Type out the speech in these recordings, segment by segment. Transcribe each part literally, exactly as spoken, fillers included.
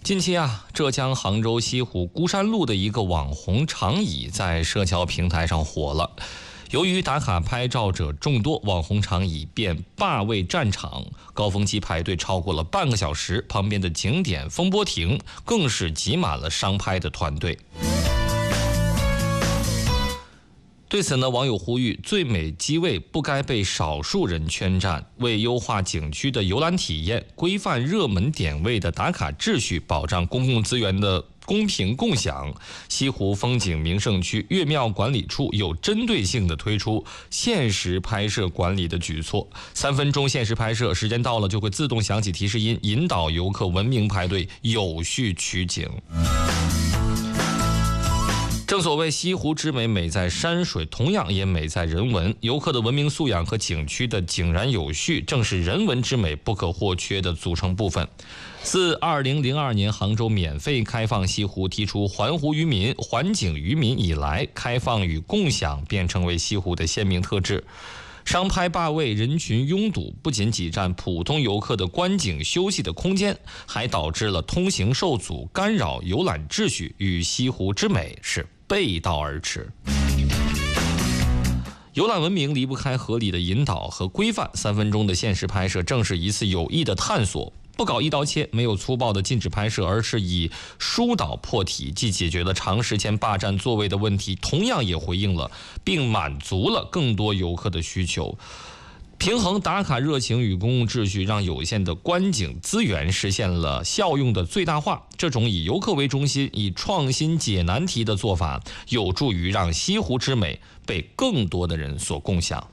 近期啊，浙江杭州西湖孤山路的一个网红长椅在社交平台上火了。由于打卡拍照者众多，网红长椅便霸位战场，高峰期排队超过了半个小时，旁边的景点风波亭更是挤满了商拍的团队。对此呢，网友呼吁最美机位不该被少数人圈占，为优化景区的游览体验，规范热门点位的打卡秩序，保障公共资源的公平共享。西湖风景名胜区岳庙管理处有针对性地推出限时拍摄管理的举措，三分钟限时拍摄，时间到了就会自动响起提示音，引导游客文明排队，有序取景。正所谓西湖之美，美在山水，同样也美在人文。游客的文明素养和景区的井然有序，正是人文之美不可或缺的组成部分。自二零零二年杭州免费开放西湖，提出环湖渔民、环景渔民以来，开放与共享便成为西湖的鲜明特质。商拍霸位，人群拥堵，不仅挤占普通游客的观景休息的空间，还导致了通行受阻，干扰游览秩序，与西湖之美是背道而驰。游览文明离不开合理的引导和规范，三分钟的限时拍摄正是一次有益的探索。不搞一刀切，没有粗暴的禁止拍摄，而是以疏导破题，既解决了长时间霸占座位的问题，同样也回应了并满足了更多游客的需求。平衡打卡热情与公共秩序，让有限的观景资源实现了效用的最大化。这种以游客为中心、以创新解难题的做法，有助于让西湖之美被更多的人所共享。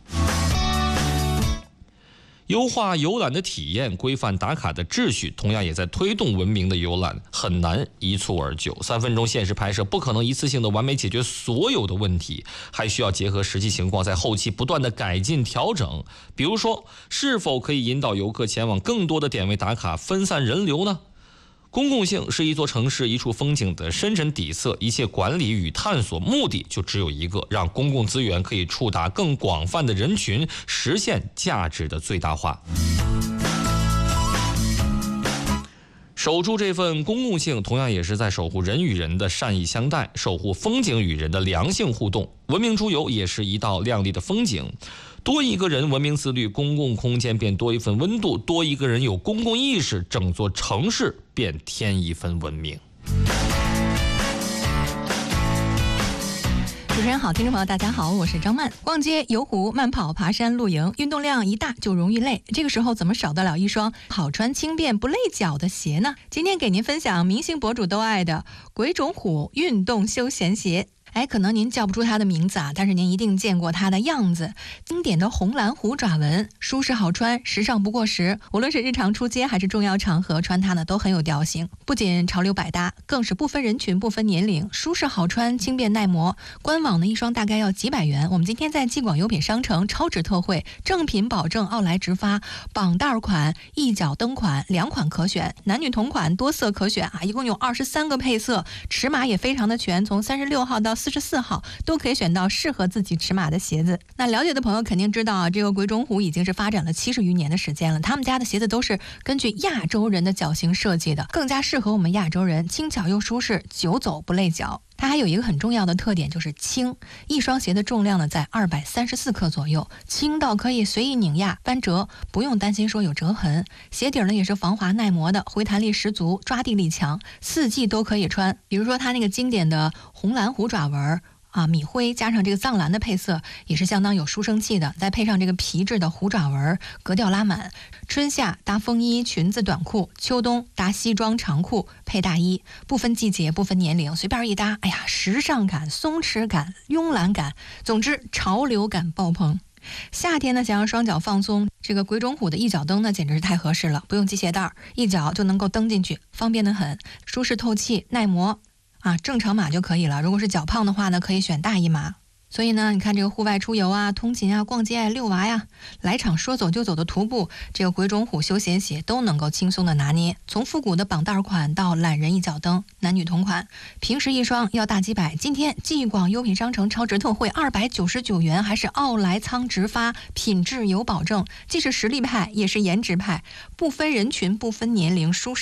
优化游览的体验，规范打卡的秩序，同样也在推动文明的游览，很难一蹴而就。三分钟限时拍摄不可能一次性的完美解决所有的问题，还需要结合实际情况，在后期不断的改进调整。比如说，是否可以引导游客前往更多的点位打卡，分散人流呢？公共性是一座城市一处风景的深深底色，一切管理与探索目的就只有一个，让公共资源可以触达更广泛的人群，实现价值的最大化。守住这份公共性，同样也是在守护人与人的善意相待，守护风景与人的良性互动。文明出游也是一道亮丽的风景，多一个人文明自律，公共空间便多一份温度；多一个人有公共意识，整座城市便添一分文明。 主持人好，听众朋友大家好，我是张曼。逛街、游湖、慢跑、爬山、露营，运动量一大就容易累，这个时候怎么少得了一双好穿轻便不累脚的鞋呢？今天给您分享明星博主都爱的鬼冢虎运动休闲鞋。哎，可能您叫不出它的名字啊，但是您一定见过它的样子。经典的红蓝虎爪纹，舒适好穿，时尚不过时。无论是日常出街还是重要场合，穿它呢都很有调性。不仅潮流百搭，更是不分人群、不分年龄，舒适好穿，轻便耐磨。官网呢一双大概要几百元。我们今天在纪广优品商城超值特惠，正品保证，奥莱直发，绑带款、一脚蹬款两款可选，男女同款多色可选啊，一共有二十三个配色，尺码也非常的全，从三十六号到四十四号都可以选到适合自己尺码的鞋子。那了解的朋友肯定知道啊，这个鬼冢虎已经是发展了七十余年的时间了，他们家的鞋子都是根据亚洲人的脚型设计的，更加适合我们亚洲人，轻巧又舒适，久走不累脚。它还有一个很重要的特点，就是轻。一双鞋的重量呢在二百三十四克左右，轻到可以随意拧压翻折，不用担心说有折痕。鞋底呢也是防滑耐磨的，回弹力十足，抓地力强，四季都可以穿。比如说它那个经典的红蓝虎爪纹啊，米灰加上这个藏蓝的配色也是相当有书生气的，再配上这个皮质的虎爪纹，格调拉满。春夏搭风衣、裙子、短裤，秋冬搭西装、长裤配大衣，不分季节、不分年龄，随便一搭，哎呀，时尚感、松弛感、慵懒感，总之潮流感爆棚。夏天呢，想要双脚放松，这个鬼冢虎的一脚蹬呢，简直是太合适了，不用系鞋带，一脚就能够蹬进去，方便得很，舒适透气、耐磨。啊，正常码就可以了。如果是脚胖的话呢，可以选大一码。所以呢，你看这个户外出游啊、通勤啊、逛街啊、遛娃呀，来场说走就走的徒步，这个鬼冢虎休闲鞋都能够轻松的拿捏。从复古的绑带款到懒人一脚蹬，男女同款，平时一双要大几百，今天纪广优品商城超值特惠二百九十九元，还是奥莱仓直发，品质有保证，既是实力派也是颜值派，不分人群、不分年龄，舒适